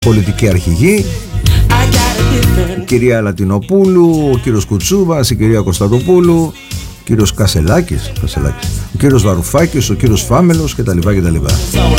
πολιτική αρχηγή, η κυρία Λατινοπούλου, ο κύριος Κουτσούβας, η κυρία Κωνσταντοπούλου, ο κύριος Κασελάκης, ο κύριος Βαρουφάκης, ο κύριος Φάμελος κτλ.